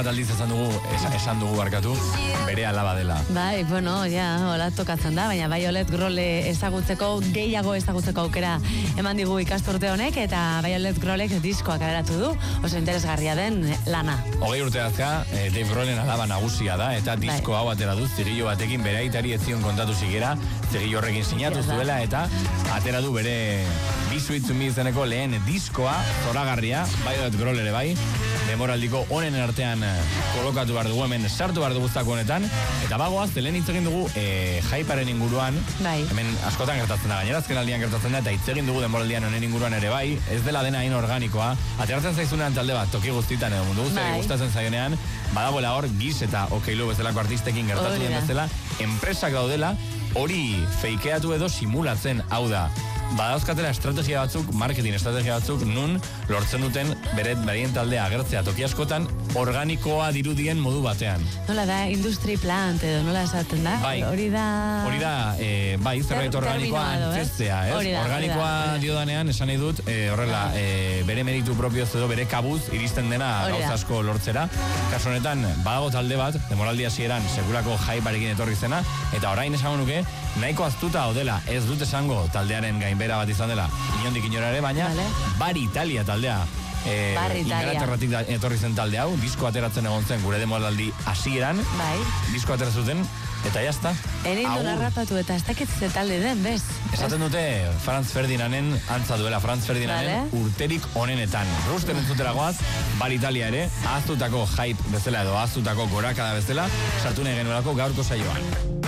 bat aldiz esan dugu barkatu, bere alaba dela. Bai, bueno, hola tokatzen da, baina Violet Grohle gehiago ezagutzeko aukera eman digu ikasturte honek, eta Violet Grohlek diskoa kaleratu du, oso interesgarria den lana. 20 urte dazka, Dave Grohlen alaba nagusia da, eta disko hau atera du, zigillo batekin bere aitari ez zion kontatu zigera, zigillo horrekin sinatu zuela, eta atera du bere Be Sweet to Me izeneko lehen diskoa, zoragarria, Violet Grohle ere bai, demoraldiko honen artean kolokatu behar dugu, hemen sartu behar dugu zako honetan, eta bagoaz, lehen hitz egin dugu Hyperen inguruan, hemen askotan gertatzen da, gainera azken aldian gertatzen da, eta hitz egin dugu demoraldian honen inguruan ere bai, ez dela dena hain organikoa, ateratzen zaizunean talde bat, toki guztitan edo mundu guztiak gustatzen zaionean, badagoela hor, Giz eta Okeilu bezalako artistekin gertatu den bezala, enpresak daudela, hori feikeatu edo simulatzen, hau da, badauzkatela estrategia batzuk, marketing estrategia batzuk, nun lortzen duten bereen taldea agertzea toki askotan organikoa dirudien modu batean. Nola da, industry plant edo nola esaten da? Hori da, zerbait organikoa antzestea, ez? Organikoa diodanean, esan nahi dut, horrela, bere meritu propioz edo bere kabuz iristen dena gauza asko lortzera. Kasu honetan, badago talde bat, demoraldi hasieran sekulako Hyperekin etorri zena, eta orain esango nuke, nahiko aztuta odela, ez dut esango taldearen gainbera bat izan dela, inondik inora ere, baina Bar Italia taldea, Ingalaterratik etorri zen talde hau, disko ateratzen egon zen gure demoraldi hasieran, disko ateratzen, eta jazta. Erein du narrapatu eta ez dakitze talde den, bez? Esaten dute Franz Ferdinanden antza duela, Franz Ferdinanden urterik onenetan. Rusten entzutera goaz, Bar Italia ere, ahaztutako hype bezala edo ahaztutako gorakada bezala, sartu nahi genuelako gaurko saioan.